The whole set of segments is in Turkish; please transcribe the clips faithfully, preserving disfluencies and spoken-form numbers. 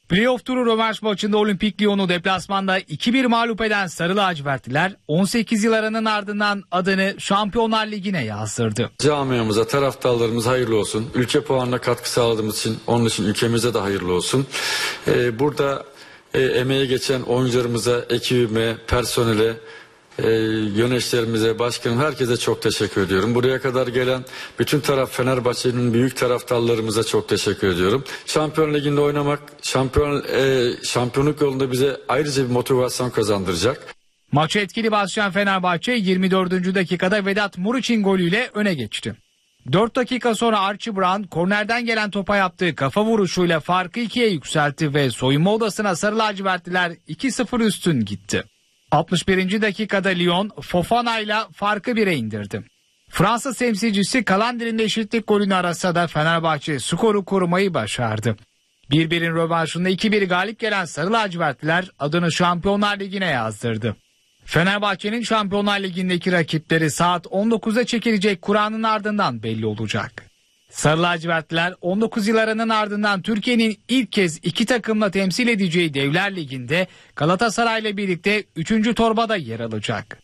Playoff turu rövanş maçında Olimpik Lyon'u deplasmanda iki bir mağlup eden Sarı Lacivertliler on sekiz yıl aranın ardından adını Şampiyonlar Ligi'ne yazdırdı. Camiamıza, taraftarlarımıza hayırlı olsun. Ülke puanına katkı sağladığımız için onun için ülkemize de hayırlı olsun. Ee, burada e, emeği geçen oyuncularımıza, ekibime, personele, e, yöneticilerimize, başkanım, herkese çok teşekkür ediyorum. Buraya kadar gelen bütün taraf Fenerbahçe'nin büyük taraftarlarımıza çok teşekkür ediyorum. Şampiyon Ligi'nde oynamak, şampiyon e, şampiyonluk yolunda bize ayrıca bir motivasyon kazandıracak. Maçı etkili başlayan Fenerbahçe yirmi dördüncü dakikada Vedat Muriç'in golüyle öne geçti. dört dakika sonra Archie Brown kornerden gelen topa yaptığı kafa vuruşuyla farkı ikiye yükseltti ve soyunma odasına Sarı Lacivertliler iki sıfır üstün gitti. altmış birinci dakikada Lyon Fofana ile farkı bire indirdi. Fransız temsilcisi Kalander'in eşitlik golünü arasa da Fenerbahçe skoru korumayı başardı. bir birin rövanşında iki bir galip gelen Sarı Lacivertliler adını Şampiyonlar Ligi'ne yazdırdı. Fenerbahçe'nin Şampiyonlar Ligi'ndeki rakipleri saat on dokuzda çekilecek kuranın ardından belli olacak. Sarı Lacivertliler on dokuz yıl aranın ardından Türkiye'nin ilk kez iki takımla temsil edeceği Devler Ligi'nde Galatasaray'la birlikte üçüncü torbada yer alacak.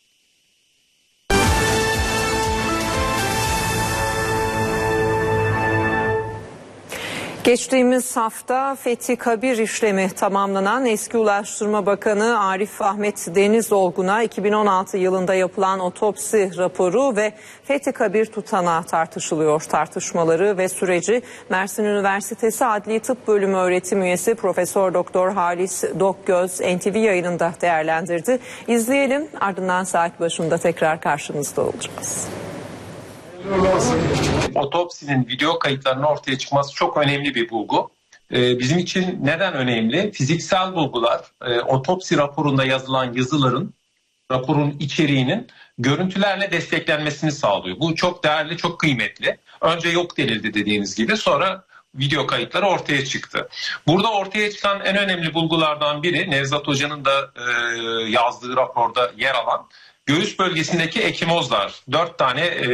Geçtiğimiz hafta Fethi Kabir işlemi tamamlanan eski Ulaştırma Bakanı Arif Ahmet Denizolgun'a iki bin on altı yılında yapılan otopsi raporu ve Fethi Kabir tutanağı tartışılıyor. Tartışmaları ve süreci Mersin Üniversitesi Adli Tıp Bölümü öğretim üyesi Profesör Doktor Halis Dokgöz N T V yayınında değerlendirdi. İzleyelim, ardından saat başında tekrar karşınızda olacağız. Otopsinin video kayıtlarının ortaya çıkması çok önemli bir bulgu. Ee, bizim için neden önemli? Fiziksel bulgular, e, otopsi raporunda yazılan yazıların, raporun içeriğinin görüntülerle desteklenmesini sağlıyor. Bu çok değerli, çok kıymetli. Önce yok denildi dediğiniz gibi, sonra video kayıtları ortaya çıktı. Burada ortaya çıkan en önemli bulgulardan biri, Nevzat Hoca'nın da e, yazdığı raporda yer alan göğüs bölgesindeki ekimozlar. Dört tane e,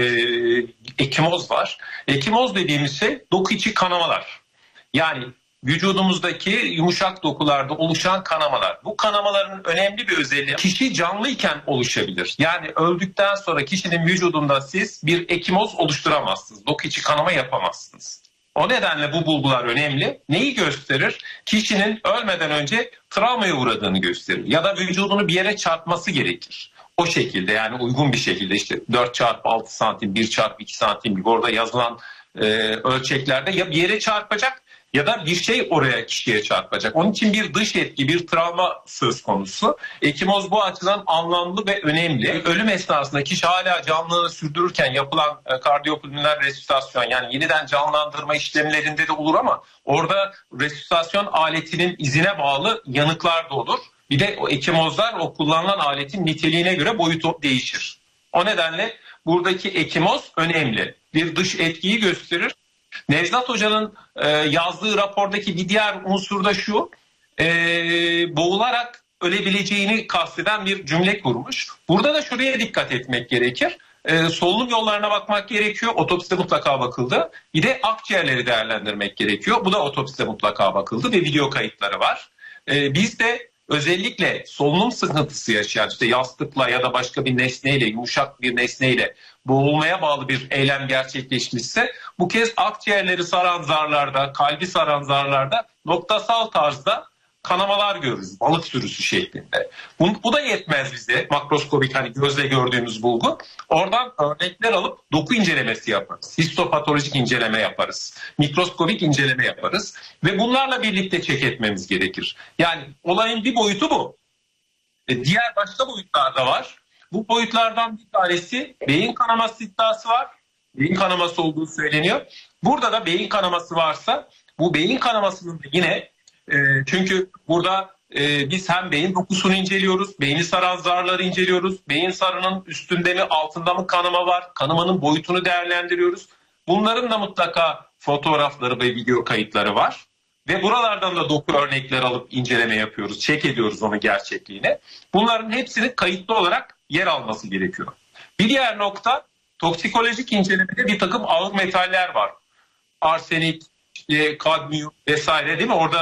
ekimoz var. Ekimoz dediğimiz şey doku içi kanamalar. Yani vücudumuzdaki yumuşak dokularda oluşan kanamalar. Bu kanamaların önemli bir özelliği, kişi canlıyken oluşabilir. Yani öldükten sonra kişinin vücudunda siz bir ekimoz oluşturamazsınız. Doku içi kanama yapamazsınız. O nedenle bu bulgular önemli. Neyi gösterir? Kişinin ölmeden önce travmaya uğradığını gösterir. Ya da vücudunu bir yere çarpması gerekir. O şekilde, yani uygun bir şekilde, işte dört çarpı altı santim, bir çarpı iki santim gibi orada yazılan e, ölçeklerde ya bir yere çarpacak ya da bir şey oraya, kişiye çarpacak. Onun için bir dış etki, bir travma söz konusu. Ekimoz bu açıdan anlamlı ve önemli. Ölüm esnasında kişi hala canlılığını sürdürürken yapılan e, kardiyopulmoner resüsitasyon, yani yeniden canlandırma işlemlerinde de olur ama orada resüsitasyon aletinin izine bağlı yanıklar da olur. Bir de o ekimozlar o kullanılan aletin niteliğine göre boyutu değişir. O nedenle buradaki ekimoz önemli. Bir dış etkiyi gösterir. Nevzat Hoca'nın e, yazdığı rapordaki bir diğer unsur da şu. E, boğularak ölebileceğini kasteden bir cümle kurmuş. Burada da şuraya dikkat etmek gerekir. E, solunum yollarına bakmak gerekiyor. Otopside mutlaka bakıldı. Bir de akciğerleri değerlendirmek gerekiyor. Bu da otopside mutlaka bakıldı ve video kayıtları var. E, biz de özellikle solunum sıkıntısı yaşayan, işte yastıkla ya da başka bir nesneyle, yumuşak bir nesneyle boğulmaya bağlı bir eylem gerçekleşmişse, bu kez akciğerleri saran zarlarda, kalbi saran zarlarda noktasal tarzda kanamalar görürüz. Balık sürüsü şeklinde. Bu, bu da yetmez bize. Makroskopik, hani gözle gördüğümüz bulgu. Oradan örnekler alıp doku incelemesi yaparız. Histopatolojik inceleme yaparız. Mikroskopik inceleme yaparız. Ve bunlarla birlikte check etmemiz gerekir. Yani olayın bir boyutu bu. E, diğer başka boyutlar da var. Bu boyutlardan bir tanesi beyin kanaması iddiası var. Beyin kanaması olduğu söyleniyor. Burada da beyin kanaması varsa, bu beyin kanamasının da yine E, çünkü burada e, biz hem beyin dokusunu inceliyoruz, beyni saran zarları inceliyoruz. Beyin sarının üstünde mi altında mı kanama var? Kanamanın boyutunu değerlendiriyoruz. Bunların da mutlaka fotoğrafları ve video kayıtları var. Ve buralardan da doku örnekleri alıp inceleme yapıyoruz, check ediyoruz onun gerçekliğini. Bunların hepsinin kayıtlı olarak yer alması gerekiyor. Bir diğer nokta, toksikolojik incelemede bir takım ağır metaller var. Arsenik, kadmiyum vesaire, değil mi? Orada